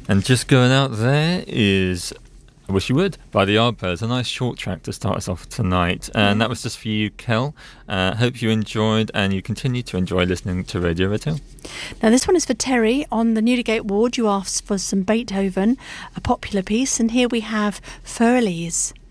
And just going out there is I Wish You Would by the Yardbirds, a nice short track to start us off tonight. And that was just for you, Kel. Hope you enjoyed and you continue to enjoy listening to Radio Red Hill. Now this one is for Terry. On the Newdigate ward, you asked for some Beethoven, a popular piece, and here we have Furley's.